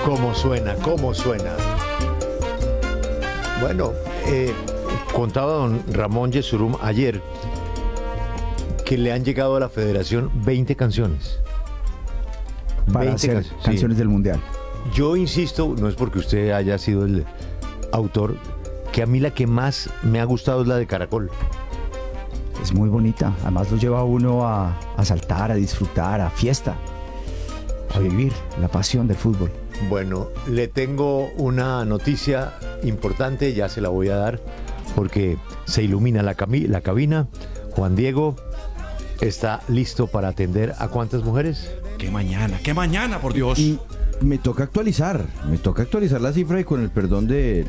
¿Cómo suena? ¿Cómo suena? Bueno, contaba don Ramón Yesurum ayer que le han llegado a la federación 20 canciones. Para hacer canciones del Mundial. Yo insisto, no es porque usted haya sido el autor, que a mí la que más me ha gustado es la de Caracol. Es muy bonita, además lo lleva a uno a saltar, a disfrutar, a fiesta, a vivir la pasión del fútbol. Bueno, le tengo una noticia importante, ya se la voy a dar, porque se ilumina la cabina. Juan Diego está listo para atender a ¿cuántas mujeres? ¡Qué mañana, por Dios! Y me toca actualizar la cifra y con el perdón de